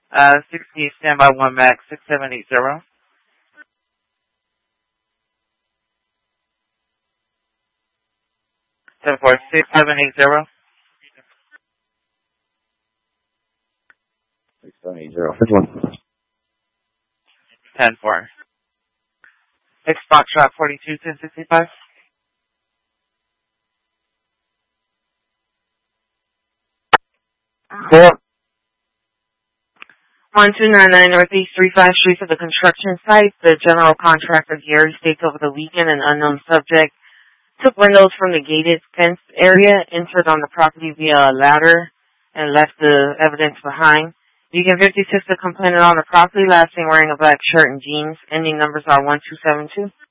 60, standby 1 max, 6780. 746-780. 6780. Which one? 10-4. Foxtrot 42 1065. Four. 1299 Northeast 35 Street for the construction site. The general contractor Gary states over the weekend an unknown subject took windows from the gated fenced area, entered on the property via a ladder, and left the evidence behind. Beacon 56, the complainant on the property, last seen wearing a black shirt and jeans. Ending numbers are 1272.